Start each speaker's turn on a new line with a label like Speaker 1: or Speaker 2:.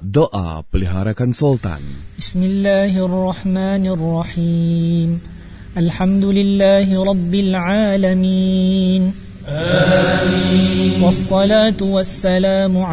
Speaker 1: Doa Pelihara Konsultan.
Speaker 2: Bismillahirrahmanirrahim. Alhamdulillahi Rabbil Alamin. Amin. Wassalatu wassalamu